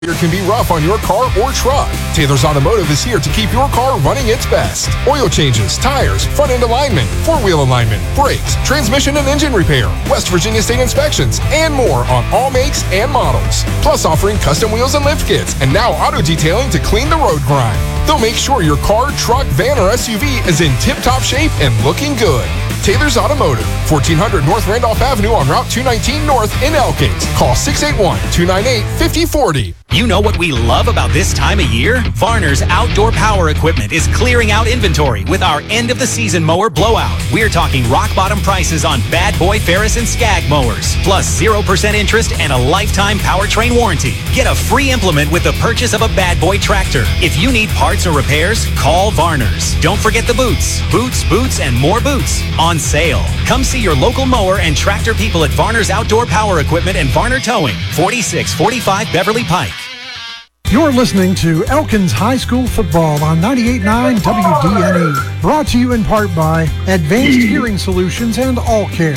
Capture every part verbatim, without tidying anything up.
It can be rough on your car or truck. Taylor's Automotive is here to keep your car running its best. Oil changes, tires, front-end alignment, four-wheel alignment, brakes, transmission and engine repair, West Virginia state inspections, and more on all makes and models. Plus offering custom wheels and lift kits, and now auto detailing to clean the road grime. They'll make sure your car, truck, van, or S U V is in tip-top shape and looking good. Taylor's Automotive, fourteen hundred North Randolph Avenue on Route two nineteen North in Elkins. Call six eight one, two nine eight, five zero four zero. You know what we love about this time of year? Varner's Outdoor Power Equipment is clearing out inventory with our end-of-the-season mower blowout. We're talking rock-bottom prices on Bad Boy, Ferris, and Skag mowers, plus zero percent interest and a lifetime powertrain warranty. Get a free implement with the purchase of a Bad Boy tractor. If you need parts or repairs, call Varner's. Don't forget the boots. Boots, boots, and more boots on sale. Come see your local mower and tractor people at Varner's Outdoor Power Equipment and Varner Towing, forty-six forty-five Beverly Pike. You're listening to Elkins High School Football on ninety-eight point nine W D N E. Brought to you in part by Advanced Hearing Solutions and All Care.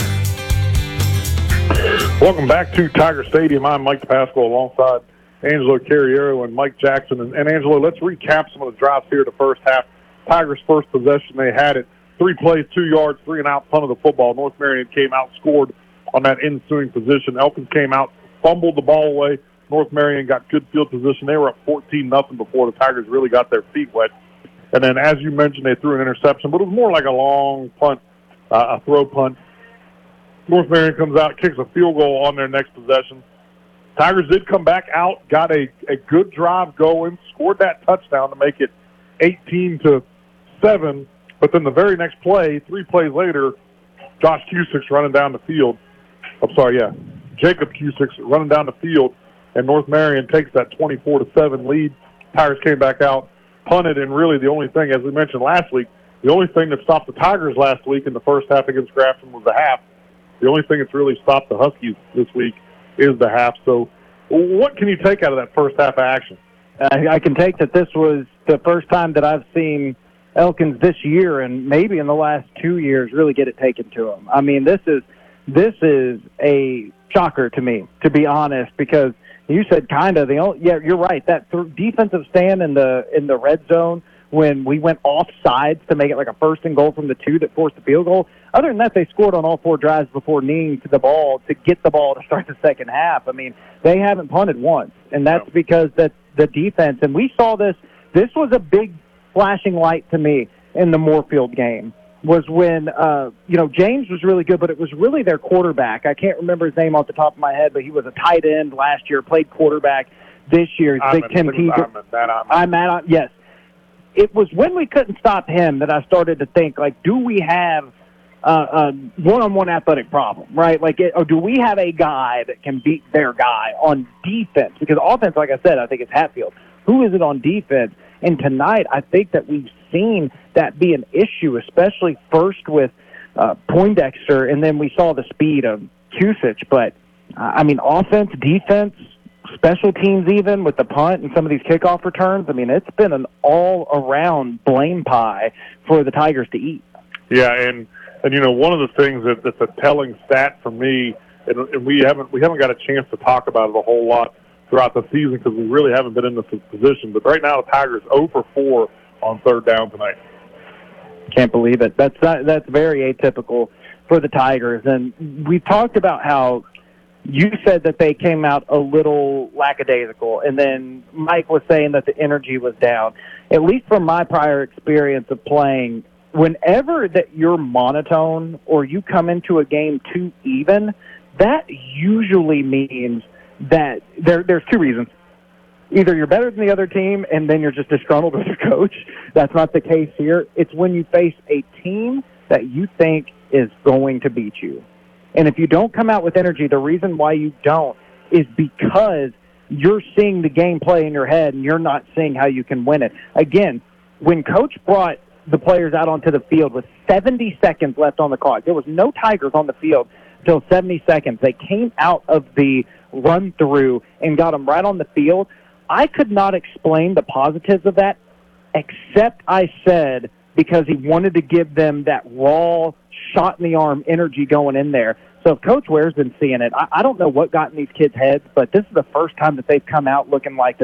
Welcome back to Tiger Stadium. I'm Mike Pascal alongside Angelo Carriero and Mike Jackson. And, and Angelo, let's recap some of the drives here in the first half. Tigers' first possession, they had it. Three plays, two yards, three and out, punt of the football. North Marion came out, scored on that ensuing position. Elkins came out, fumbled the ball away. North Marion got good field position. They were up fourteen nothing before the Tigers really got their feet wet. And then, as you mentioned, they threw an interception, but it was more like a long punt, uh, a throw punt. North Marion comes out, kicks a field goal on their next possession. Tigers did come back out, got a, a good drive going, scored that touchdown to make it eighteen to seven. But then the very next play, three plays later, Josh Cusick's running down the field. I'm sorry, yeah, Jacob Cusick's running down the field. And North Marion takes that twenty-four to seven lead. Tigers came back out, punted, and really the only thing, as we mentioned last week, the only thing that stopped the Tigers last week in the first half against Grafton was the half. The only thing that's really stopped the Huskies this week is the half. So what can you take out of that first half of action? I, I can take that this was the first time that I've seen Elkins this year and maybe in the last two years really get it taken to them. I mean, this is this is a shocker to me, to be honest, because you said kind of the only, yeah, you're right. That th- defensive stand in the in the red zone when we went off sides to make it like a first and goal from the two that forced the field goal. Other than that, they scored on all four drives before kneeing to the ball to get the ball to start the second half. I mean, they haven't punted once, and that's because that's the defense. And we saw this. This was a big flashing light to me in the Moorfield game. Was when, uh, you know, James was really good, but it was really their quarterback. I can't remember his name off the top of my head, but he was a tight end last year, played quarterback this year. I'm Big Tim Teager. I'm, I'm at, yes. It was when we couldn't stop him that I started to think, like, do we have uh, a one-on-one athletic problem, right? Like, it, or do we have a guy that can beat their guy on defense? Because offense, like I said, I think it's Hatfield. Who is it on defense? And tonight, I think that we've seen that be an issue, especially first with uh, Poindexter, and then we saw the speed of Cusick. But, uh, I mean, offense, defense, special teams even with the punt and some of these kickoff returns, I mean, it's been an all-around blame pie for the Tigers to eat. Yeah, and, and you know, one of the things that, that's a telling stat for me, and, and we haven't we haven't got a chance to talk about it a whole lot throughout the season because we really haven't been in this position. But right now, the Tigers zero for four on third down tonight. Can't believe it. That's not, that's very atypical for the Tigers. And we talked about how you said that they came out a little lackadaisical, and then Mike was saying that the energy was down. At least from my prior experience of playing, whenever that you're monotone or you come into a game too even, that usually means that there, there's two reasons. Either you're better than the other team and then you're just disgruntled with your coach. That's not the case here. It's when you face a team that you think is going to beat you. And if you don't come out with energy, the reason why you don't is because you're seeing the game play in your head and you're not seeing how you can win it. Again, when Coach brought the players out onto the field with seventy seconds left on the clock, there was no Tigers on the field until seventy seconds. They came out of the run-through and got them right on the field. I could not explain the positives of that, except I said because he wanted to give them that raw, shot-in-the-arm energy going in there. So if Coach Ware's been seeing it, I, I don't know what got in these kids' heads, but this is the first time that they've come out looking like